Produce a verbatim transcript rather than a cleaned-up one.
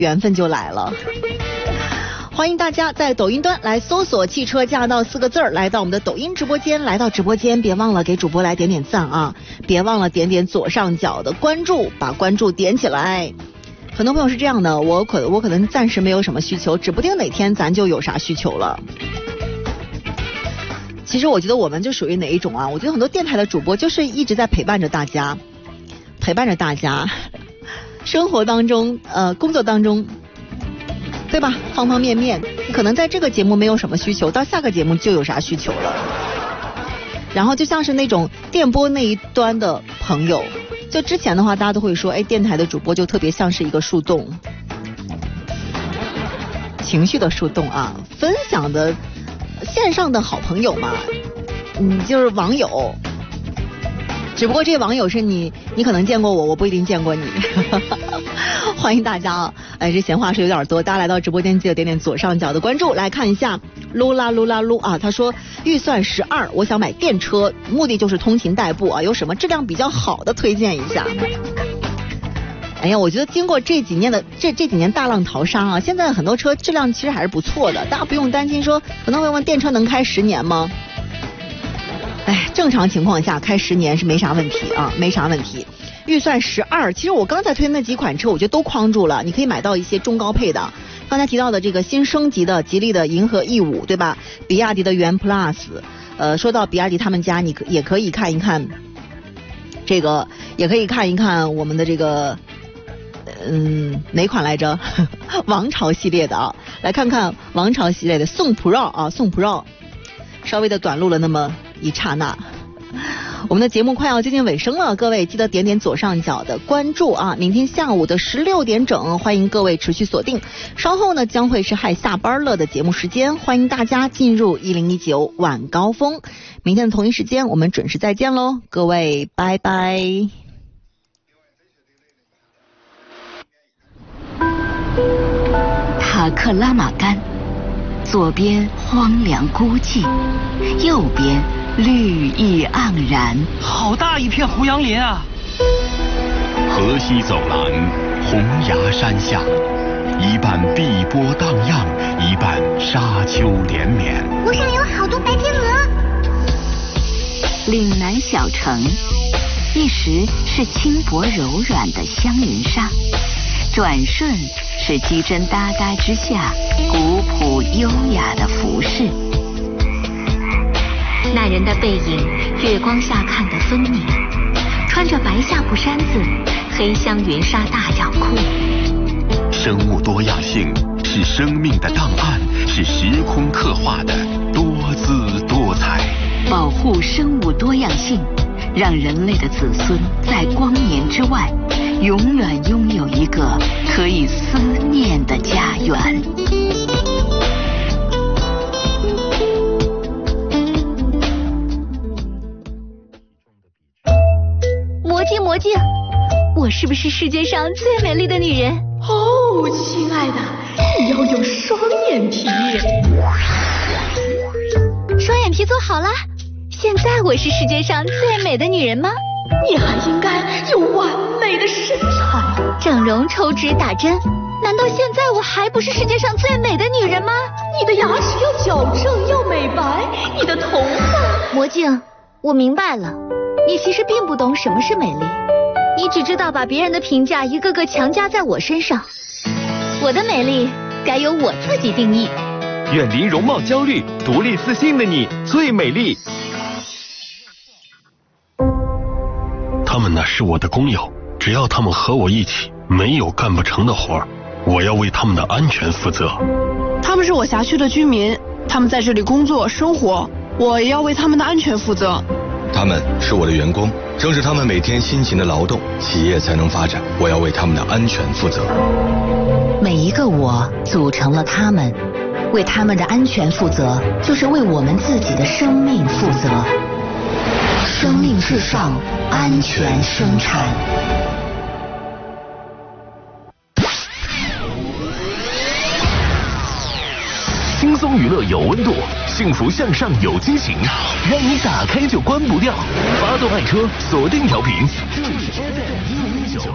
缘分就来了。欢迎大家在抖音端来搜索汽车驾到四个字儿，来到我们的抖音直播间。来到直播间别忘了给主播来点点赞啊，别忘了点点左上角的关注，把关注点起来。很多朋友是这样的，我可我可能暂时没有什么需求，指不定哪天咱就有啥需求了。其实我觉得我们就属于哪一种啊，我觉得很多电台的主播就是一直在陪伴着大家，陪伴着大家生活当中呃工作当中，对吧？方方面面，你可能在这个节目没有什么需求，到下个节目就有啥需求了。然后就像是那种电波那一端的朋友，就之前的话大家都会说，哎，电台的主播就特别像是一个树洞，情绪的树洞啊，分享的线上的好朋友嘛，嗯，就是网友。只不过这些网友是你，你可能见过我，我不一定见过你。欢迎大家啊！哎，这闲话是有点多，大家来到直播间记得点点左上角的关注，来看一下噜啦噜啦噜啊！他说预算十二，我想买电车，目的就是通勤代步啊，有什么质量比较好的推荐一下？哎呀，我觉得经过这几年的这这几年大浪淘沙啊，现在很多车质量其实还是不错的，大家不用担心说，可能会问电车能开十年吗？哎，正常情况下开十年是没啥问题啊，没啥问题。预算十二，其实我刚才推那几款车，我觉得都框住了，你可以买到一些中高配的。刚才提到的这个新升级的吉利的银河 E 五，对吧？比亚迪的元 Plus， 呃，说到比亚迪他们家，你可也可以看一看，这个也可以看一看我们的这个，嗯，哪款来着？王朝系列的啊，来看看王朝系列的宋 Pro 啊，宋 Pro， 稍微的短路了那么一刹那。我们的节目快要接近尾声了，各位记得点点左上角的关注啊！明天下午的十六点整，欢迎各位持续锁定。稍后呢将会是嗨下班了的节目时间，欢迎大家进入一零一九晚高峰。明天的同一时间我们准时再见喽，各位拜拜。 塔克拉玛干，左边荒凉孤寂，右边绿意盎然， 好大一片胡杨林啊！ 河西走廊，红崖山下，一半碧波荡漾，一半沙丘连绵。 湖上有好多白天鹅。 岭南小城，一时是轻薄柔软的香云纱，转瞬是机针搭搭之下古朴优雅的服饰。 那人的背影，月光下看得分明，穿着白夏布衫子，黑香云纱大脚裤。 生物多样性是生命的档案，是时空刻画的多姿多彩。 保护生物多样性，让人类的子孙在光年之外，永远拥有一个可以思念的家园。 魔镜魔镜，我是不是世界上最美丽的女人？ 哦，亲爱的，你要有双眼皮。 双眼皮做好了，现在我是世界上最美的女人吗？ 你还应该有完美的身材。 整容、抽脂、打针，难道现在我还不是世界上最美的女人吗？ 你的牙齿要矫正，要美白，你的头发…… 魔镜，我明白了，你其实并不懂什么是美丽，你只知道把别人的评价一个个强加在我身上。我的美丽该由我自己定义。 远离容貌焦虑，独立自信的你最美丽。 他们呢是我的工友，只要他们和我一起，没有干不成的活儿，我要为他们的安全负责。 他们是我辖区的居民，他们在这里工作生活，我也要为他们的安全负责。 他们是我的员工，正是他们每天辛勤的劳动，企业才能发展，我要为他们的安全负责。 每一个我组成了他们，为他们的安全负责，就是为我们自己的生命负责。生命至上，安全生产。 轻松娱乐有温度，幸福向上有激情，让你打开就关不掉。发动爱车，锁定调频。这里是 F M 一零一九。